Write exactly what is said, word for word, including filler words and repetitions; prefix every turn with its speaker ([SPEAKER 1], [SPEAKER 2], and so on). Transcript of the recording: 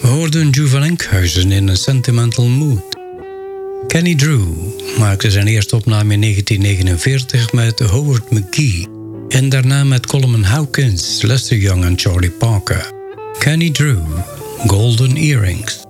[SPEAKER 1] hoorden Juva Enkhuizen in een Sentimental Mood. Kenny Drew maakte zijn eerste opname in negentien negenenveertig met Howard McGee en daarna met Coleman Hawkins, Lester Young en Charlie Parker. Kenny Drew, Golden Earrings.